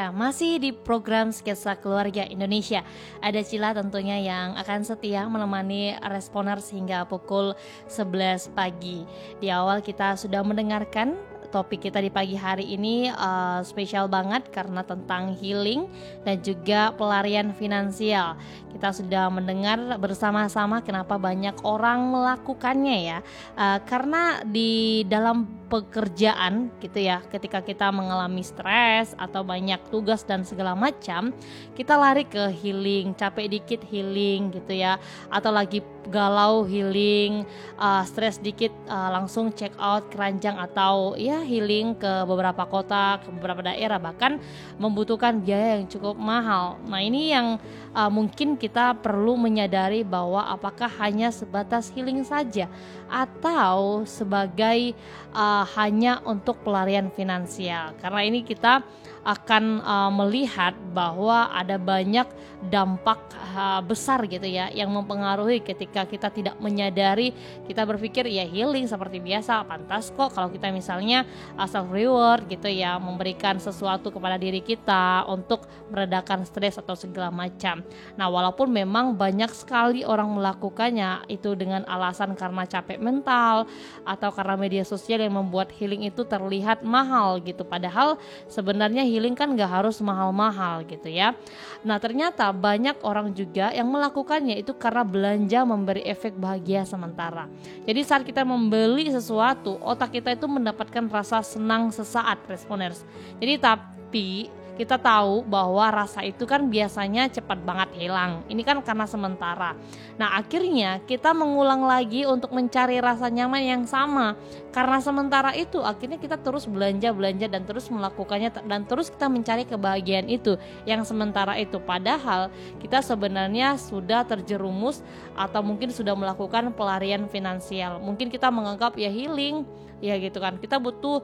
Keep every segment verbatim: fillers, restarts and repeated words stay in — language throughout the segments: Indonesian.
Ya, masih di program Sketsa Keluarga Indonesia. Ada Cila tentunya yang akan setia menemani Responers hingga pukul sebelas pagi. Di awal kita sudah mendengarkan topik kita di pagi hari ini uh, spesial banget karena tentang healing dan juga pelarian finansial. Kita sudah mendengar bersama-sama kenapa banyak orang melakukannya ya, uh, karena di dalam pekerjaan gitu ya, ketika kita mengalami stres atau banyak tugas dan segala macam, kita lari ke healing, capek dikit healing gitu ya, atau lagi galau healing, uh, stres dikit uh, langsung check out keranjang atau ya healing ke beberapa kota, ke beberapa daerah, bahkan membutuhkan biaya yang cukup mahal. Nah ini yang uh, mungkin kita perlu menyadari bahwa apakah hanya sebatas healing saja atau sebagai uh, hanya untuk pelarian finansial. Karena ini kita akan uh, melihat bahwa ada banyak dampak uh, besar gitu ya yang mempengaruhi ketika kita tidak menyadari. Kita berpikir ya healing seperti biasa, pantas kok kalau kita misalnya uh, self reward gitu ya, memberikan sesuatu kepada diri kita untuk meredakan stres atau segala macam. Nah walaupun memang banyak sekali orang melakukannya itu dengan alasan karena capek mental atau karena media sosial yang membuat healing itu terlihat mahal gitu, padahal sebenarnya healing kan gak harus mahal-mahal gitu ya. Nah ternyata banyak orang juga yang melakukannya itu karena belanja memberi efek bahagia sementara. Jadi saat kita membeli sesuatu, otak kita itu mendapatkan rasa senang sesaat, Responers. Jadi tapi kita tahu bahwa rasa itu kan biasanya cepat banget hilang. Ini kan karena sementara. Nah akhirnya kita mengulang lagi untuk mencari rasa nyaman yang sama. Karena sementara itu akhirnya kita terus belanja-belanja dan terus melakukannya, dan terus kita mencari kebahagiaan itu yang sementara itu. Padahal kita sebenarnya sudah terjerumus atau mungkin sudah melakukan pelarian finansial. Mungkin kita menganggap ya healing ya gitu kan, kita butuh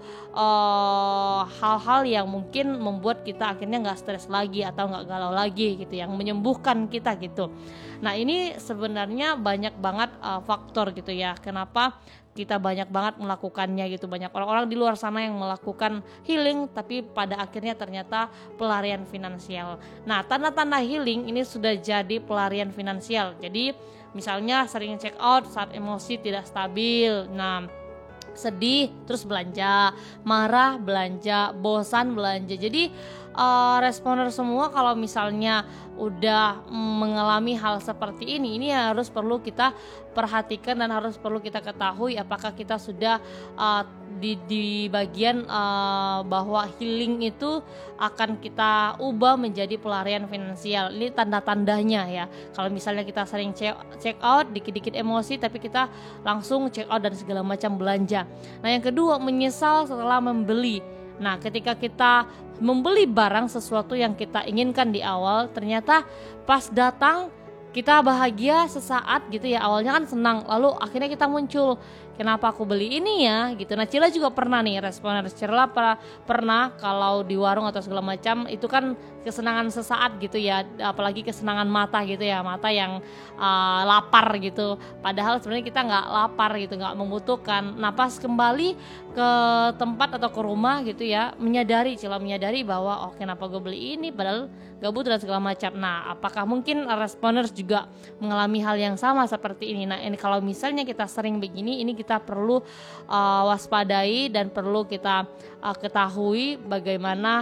uh, hal-hal yang mungkin membuat kita akhirnya nggak stres lagi atau nggak galau lagi gitu, yang menyembuhkan kita gitu. Nah ini sebenarnya banyak banget uh, faktor gitu ya, kenapa kita banyak banget melakukannya gitu. Banyak orang-orang di luar sana yang melakukan healing tapi pada akhirnya ternyata pelarian finansial. Nah tanda-tanda healing ini sudah jadi pelarian finansial. Jadi misalnya sering check out saat emosi tidak stabil, nah sedih terus belanja, marah belanja, bosan belanja. Jadi uh, Responer semua kalau misalnya udah mengalami hal seperti ini, ini harus perlu kita perhatikan dan harus perlu kita ketahui apakah kita sudah uh, di, di bagian uh, bahwa healing itu akan kita ubah menjadi pelarian finansial. Ini tanda-tandanya ya. Kalau misalnya kita sering check, check out, dikit-dikit emosi tapi kita langsung check out dan segala macam belanja. Nah yang kedua, menyesal setelah membeli. Nah ketika kita membeli barang sesuatu yang kita inginkan di awal, ternyata pas datang kita bahagia sesaat gitu ya, awalnya kan senang, lalu akhirnya kita muncul, kenapa aku beli ini ya gitu. Nah Cila juga pernah nih, Responer Cila pernah, pernah kalau di warung atau segala macam itu kan kesenangan sesaat gitu ya, apalagi kesenangan mata gitu ya, mata yang uh, lapar gitu, padahal sebenarnya kita nggak lapar gitu, nggak membutuhkan. Nah pas kembali ke tempat atau ke rumah gitu ya, menyadari, Cila menyadari bahwa oh kenapa gue beli ini padahal gak butuh dan segala macam. Nah apakah mungkin Responers juga mengalami hal yang sama seperti ini? Nah ini kalau misalnya kita sering begini, ini kita perlu uh, waspadai dan perlu kita uh, ketahui bagaimana